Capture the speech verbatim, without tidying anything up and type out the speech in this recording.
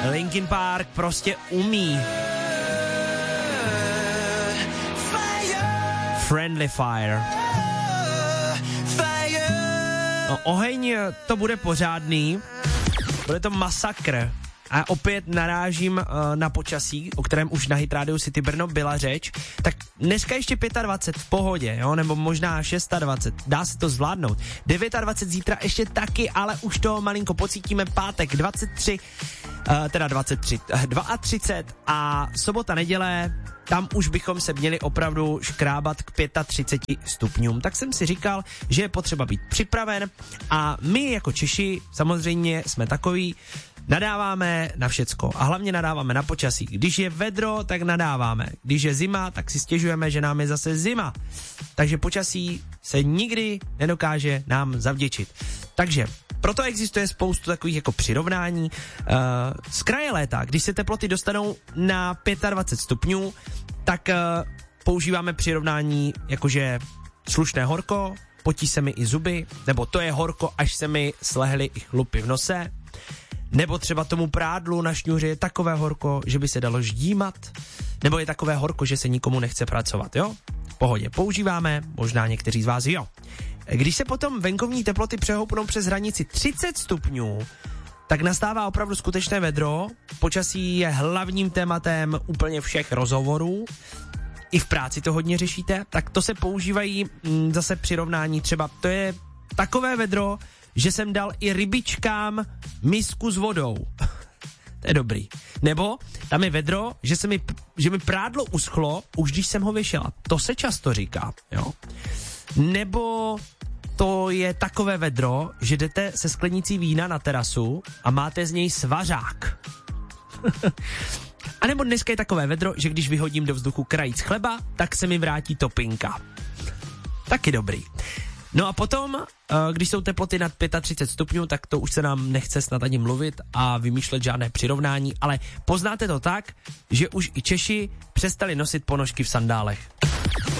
Linkin Park prostě umí. Friendly Fire. No, oheň to bude pořádný, bude to masakr. A opět narážím uh, na počasí, o kterém už na Hit Radio City Brno byla řeč. Tak dneska ještě dvacet pět v pohodě, jo, nebo možná dvacet šest, dá se to zvládnout. dvacet devět zítra ještě taky, ale už to malinko pocítíme. Pátek dvacet tři, uh, teda dvacet tři, třicet dva a sobota, neděle, tam už bychom se měli opravdu škrábat k třicet pět stupňům. Tak jsem si říkal, že je potřeba být připraven a my jako Češi samozřejmě jsme takový, nadáváme na všecko a hlavně nadáváme na počasí. Když je vedro, tak nadáváme. Když je zima, tak si stěžujeme, že nám je zase zima. Takže počasí se nikdy nedokáže nám zavděčit. Takže proto existuje spoustu takových jako přirovnání. Uh, z kraje léta, když se teploty dostanou na dvacet pět stupňů, tak uh, používáme přirovnání jakože slušné horko, potí se mi i zuby, nebo to je horko, až se mi slehly i chlupy v nose. Nebo třeba tomu prádlu na šňůře je takové horko, že by se dalo ždímat, nebo je takové horko, že se nikomu nechce pracovat, jo? V pohodě používáme, možná někteří z vás jo. Když se potom venkovní teploty přehoupnou přes hranici třicet stupňů, tak nastává opravdu skutečné vedro, počasí je hlavním tématem úplně všech rozhovorů, i v práci to hodně řešíte, tak to se používají m, zase přirovnání, třeba to je takové vedro, že jsem dal i rybičkám misku s vodou. To je dobrý. Nebo tam je vedro, že, se mi, že mi prádlo uschlo, už když jsem ho vyšela. To se často říká, jo. Nebo to je takové vedro, že jdete se sklenicí vína na terasu a máte z něj svařák. A nebo dneska je takové vedro, že když vyhodím do vzduchu krajíc chleba, tak se mi vrátí topinka. Taky dobrý. No a potom, když jsou teploty nad třicet pět stupňů, tak to už se nám nechce snad ani mluvit a vymýšlet žádné přirovnání, ale poznáte to tak, že už i Češi přestali nosit ponožky v sandálech.